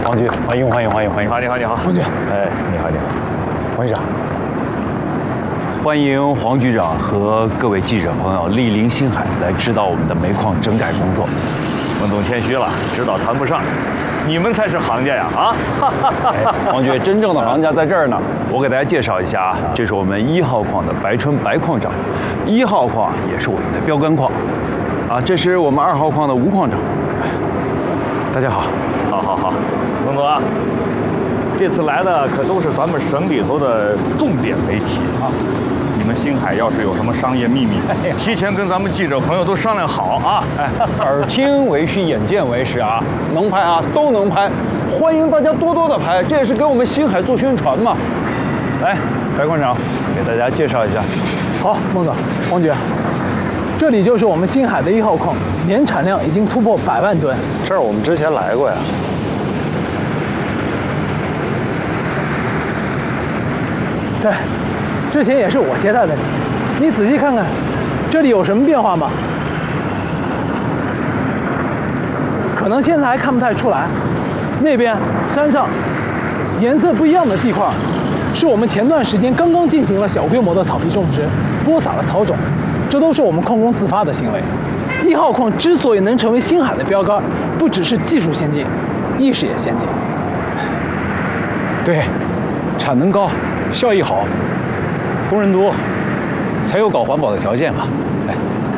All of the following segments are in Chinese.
王局，欢迎。 你好。 王局， 哎，你好。 王局长， 欢迎黄局长和各位记者朋友莅临星海来指导我们的煤矿整改工作。 文总谦虚了，指导谈不上，你们才是行家呀！啊， 王局，真正的行家在这儿呢。我给大家介绍一下啊，这是我们1号矿的白春白矿长，1号矿也是我们的标杆矿，啊，这是我们2号矿的吴矿长。大家好。 好，文总啊，这次来的可都是咱们省里头的重点媒体啊。你们星海要是有什么商业秘密，提前跟咱们记者朋友都商量好啊！ 耳听为虚，眼见为实啊，能拍啊都能拍，欢迎大家多多的拍，这也是给我们星海做宣传嘛。来，白矿长给大家介绍一下。 好，孟总，王局，这里就是我们星海的1号矿，年产量已经突破100万吨。 这儿我们之前来过呀。 对，之前也是我接待的你，你仔细看看，这里有什么变化吗？可能现在还看不太出来。那边山上颜色不一样的地块，是我们前段时间刚刚进行了小规模的草皮种植，播撒了草种，这都是我们矿工自发的行为。1号矿之所以能成为星海的标杆，不只是技术先进，意识也先进。 对，产能高，效益好，工人多，才有搞环保的条件嘛。哎，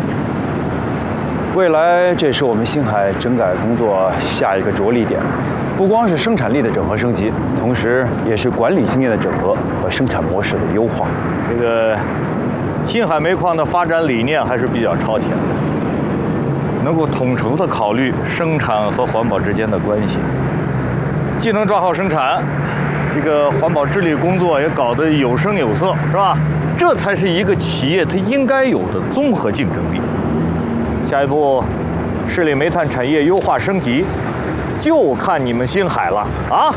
未来这是我们星海整改工作下一个着力点，不光是生产力的整合升级，同时也是管理经验的整合和生产模式的优化。 这个星海煤矿的发展理念还是比较超前的，能够统筹的考虑生产和环保之间的关系，既能抓好生产，这个环保治理工作也搞得有声有色，是吧？这才是一个企业它应该有的综合竞争力。下一步，市里煤炭产业优化升级，就看你们星海了啊！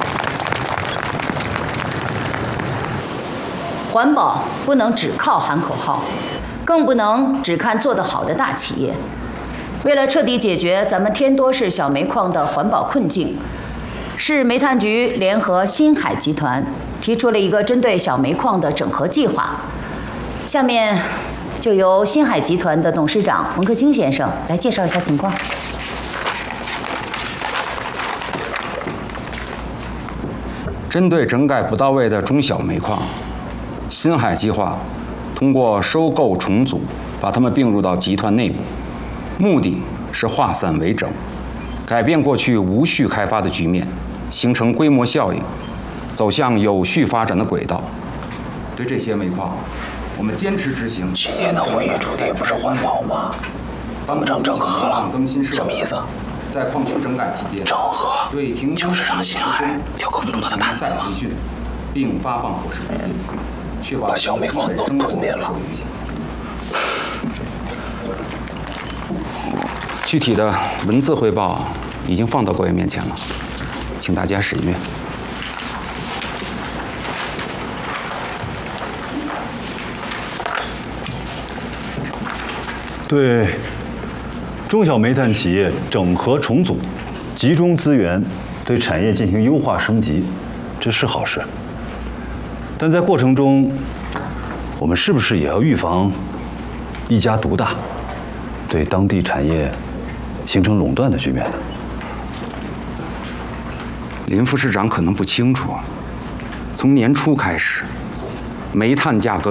环保不能只靠喊口号，更不能只看做得好的大企业。为了彻底解决咱们天多市小煤矿的环保困境，市煤炭局联合星海集团提出了一个针对小煤矿的整合计划。下面就由星海集团的董事长冯克清先生来介绍一下情况。 针对整改不到位的中小煤矿，星海计划通过收购重组，把它们并入到集团内部，目的是化散为整，改变过去无序开发的局面，形成规模效应，走向有序发展的轨道。对这些煤矿，我们坚持执行。 今年的会议主题不是环保吗？怎么成整合了？什么意思？ 在矿区整改期间， 整合对停就是让星海有更多的担子吗？ 并发放伙食补贴，确保把小煤矿都吞灭了。 具体的文字汇报已经放到各位面前了，请大家审阅。 对中小煤炭企业整合重组，集中资源对产业进行优化升级，这是好事。但在过程中，我们是不是也要预防一家独大，对当地产业形成垄断的局面呢？ 林副市长可能不清楚，从年初开始，煤炭价格